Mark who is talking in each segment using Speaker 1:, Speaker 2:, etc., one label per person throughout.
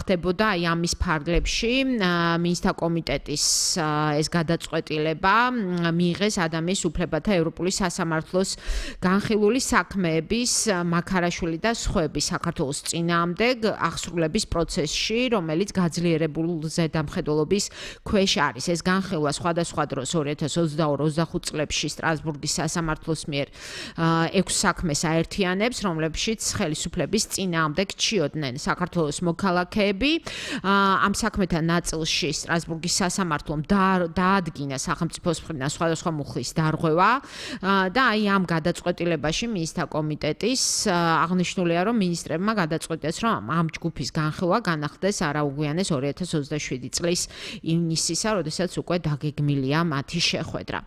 Speaker 1: ხდებოდა აი ამის ფარგლებში მინისტრთა კომიტეტის ეს გადაწყვეტილება მიიღეს ადამიანის უფლებათა ევროპული სასამართლოს განხილული საქმეების მაქარაშვილი და სხვების საქართველოს წინააღმდეგ აღსრულების პროცესში, რომელიც გაძლიერებულ ზედამხედველობის ქვეშ არის. ეს განხილვა სხვადასხვა დროს 2022-25 წლებში სტრასბურგის სასამართლოს მიერ 6 საქმეს აერთიანებს, რომლებშიც ხელისუფლების წინააღმდეგ რჩიოდნენ საქართველოს მოქალაქეები. ამ საქმეთა ნაწილში სტრასბურგის სასამართლომ დაადგინა სახელმწიფოს მხრიდან სხვადასხვა მუხლის დარღვევა და აი ამ გადაწყვეტილებაში მინისტრთა კომიტეტის აღნიშნულია, რომ მინისტრებმა გადაწყვიტეს, რომ ამ ჯგუფის განხილვა განახდეს არაუგვიანეს 2027 წლის ივნისისა, როდესაც უკვე დაგეგმილია მათი შეხვედრა.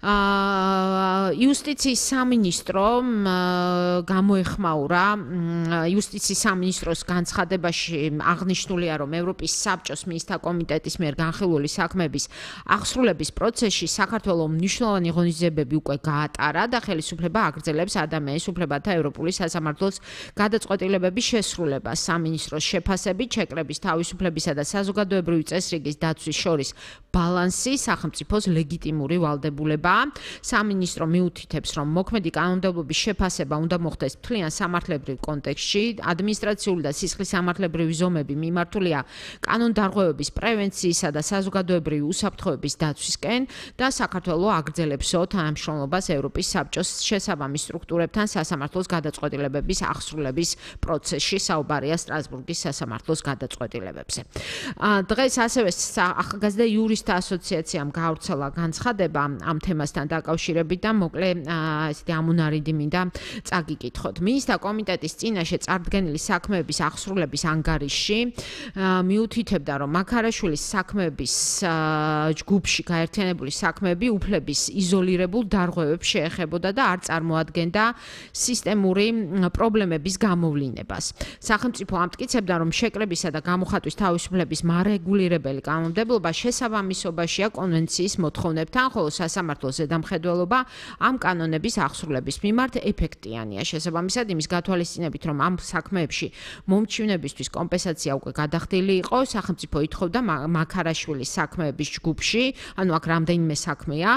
Speaker 1: იუსტიციის სამინისტრომ გამოეხმაურა იუსტიციის სამინისტროს განცხადებაში აღნიშნულია, რომ ევროპის საბჭოს მინისტრთა კომიტეტის მიერ განხილული საქმეების აღსრულების პროცესში საქართველოს მნიშვნელოვანი ღონისძიებები უკვე გაატარა და ხელისუფლება აგრძელებს ადამიანის უფლებათა ევროპული სასამართლოს გადაწყვეტილებების შესრულებას. სამინისტროს შეფასებით შეკრების თავისუფლებისა და საზოგადოებრივი წესრიგის დაცვის შორის ბალანსი სახელმწიფოს ლეგიტიმური ვალდებულებაა. სამინისტრო მიუთითებს, რომ მოქმედი კანონმდებლობის შეფასება უნდა მოხდეს მთლიან სამართლებრივ კონტექსტში, ადმინისტრაციული და სისხლის სამართლებრივი ზომები მიმართულია კანონდარღვევების პრევენციისა და საზოგადოებრივი უსაფრთხოების დაცვისკენ და საქართველოს აგრძელებს თანამშრომლობას ევროპის საბჭოს შესაბამის სტრუქტურებთან სასამართლოს გადაწყვეტილებების აღსრულების პროცესში. საუბარია სტრასბურგის სასამართლოს გადაწყვეტილებებზე. დღეს ასევე ახალგაზრდა იურისტთა ასოციაციამ გაავრცელა განცხადება ამ თემასთან დაკავშირებით და მოკლე ესეთი ამუნარიდი მინდა წაგიკითხოთ. მინისტრთა კომიტეტის წინაშე წარდგენილი საქმეების აღსრულების ანგარიშში მიუთითებდა, რომ მაქარაშვილის საქმეების ჯგუფში გაერთიანებული საქმეები უფლების იზოლირებულ დარღვევებს შეეხებოდა და არ წარმოადგენდა სისტემური პრობლემების გამოვლინებას. სახელმწიფო ამტკიცებდა, რომ შეკრებისა და გამოხატვის თავისუფლების მარეგულირებელი კანონმდებლობა შესაბამისობაშია კონვენციის მოთხოვნებთან, ხოლო სასამართლოს ზედამხედველობა ამ კანონების აღსრულების მიმართ ეფექტიანია. შესაბამისად, იმის გათვალისწინებით, რომ ამ საქმეებში მომჩივნებისთვის კომპენსაცია უკვე გადახდილი იყო, სახელმწიფო ითხოვდა მაქარაშვილის საქმეების ჯგუფში, ანუ აქ რამდენიმე საქმეა,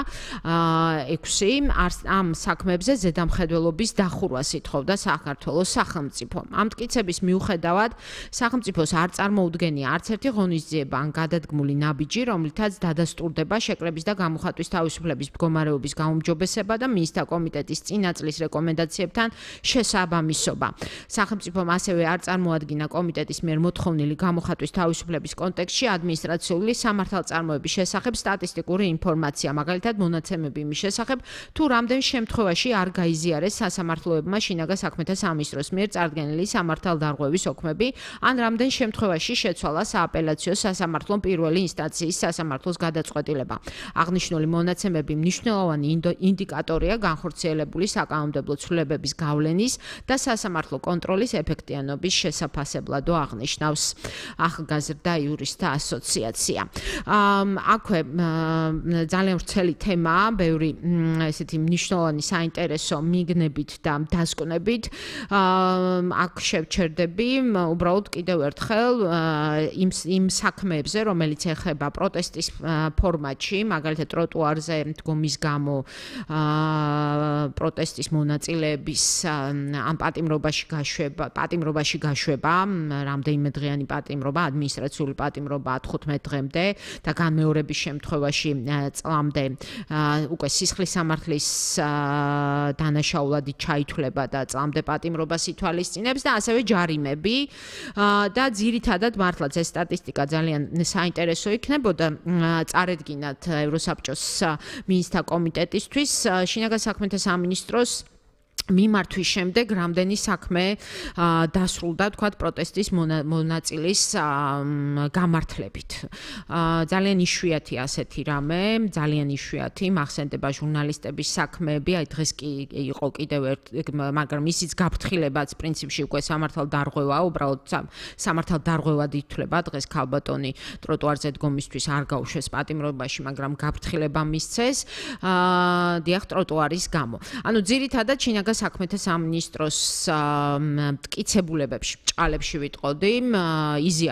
Speaker 1: 6 ამ საქმეებზე ზედამხედველობის დახურვას ითხოვდა საქართველოს სახელმწიფო. ამ მტკიცების მიუხედავად, სახელმწიფოს არ წარმოუდგენია არც ერთი ღონისძიება ან გადადგმული ნაბიჯი, რომლითაც დადასტურდება შეკრების და გამოხატვის თავისუფლების მდგომარეობის გაუმჯობესება და მინისტრთა კომიტეტის წინა წლის რეკომენდაციებთან შესაბამისობა. სახელმწიფომ ასევე არ წარმოადგინა კომიტეტის მიერ მოთხოვნილი გამოხატვის თავისუფლების კონტექსტში ადმინისტრაციული სამართალწარმოების შესახებ სტატისტიკური ინფორმაცია, მაგალითად მონაცემები იმის შესახებ, თუ რამდენ შემთხვევაში არ გაიზიარეს სასამართლოებმა შინაგან საქმეთა სამინისტროს მიერ წარდგენილი სამართალდარღვევის ოქმები, ან რამდენ შემთხვევაში შეცვალა სააპელაციო სასამართლომ პირველი ინსტანციის სასამართლოს გადაწყვეტილება. აღნიშნული მონაცემები მნიშვნელოვანი ინდიკატორია განხორციელებული საკანონმდებლო ცვლილებების გავლენის და სასამართლო კონტროლის ეფექტიანობის შესაფასებლადო აღნიშნავს ახალგაზრდა იურისტთა ასოციაცია. აქვე ძალიან ვრცელი თემაა, ბევრი ესეთი მნიშვნელოვანი საინტერესო მიგნებით და დასკვნებით. აქ შევჩერდები უბრალოდ კიდევ ერთხელ იმ საქმეებზე, რომელიც ეხება პროტესტის ფორმატში, მაგალითად ტროტუარზე დგომის გამო პროტესტის მონაწილეების ამ პატიმრობაში გაშვება, რამდენიმე დღიანი პატიმრობა, ადმინისტრაციული პატიმრობა 15 დღემდე და განმეორების შემთხვევაში წლამდე უკვე სისხლის სამართლის დანაშაულადი ჩაითვლება და წლამდე პატიმრობას ითვალისწინებს და ასევე ჯარიმები და ძირითადად მართლაც ეს სტატისტიკა ძალიან საინტერესო იქნებოდა წარედგინათ ევროსაბჭოს მინისტრთა კომიტეტისთვის შინაგან საქმეთა სამინისტროს მიმართვის შემდეგ რამდენი საქმე დასრულდა თქვათ პროტესტის მონაწილის გამართლებით. ძალიან იშვიათი ასეთი რამე, ძალიან იშვიათი, მახსენდება ჟურნალისტების საქმეები, აი დღეს კი იყო კიდევ მაგრამ ისიც გაფრთხილებაც პრინციპში უკვე სამართალდარღვევაა, უბრალოდ სამართალდარღვევად ითვლება დღეს ქალბატონი ტროტუარზე დგომისთვის არ გაუშვეს პატიმრობაში, მაგრამ გაფრთხილება მისცეს დიახ ტროტუარის გამო. ანუ ძირითადად შინაგან საქმეთა სამინისტროს მტკიცებულებებში, ჭალებში ვიტყოდი,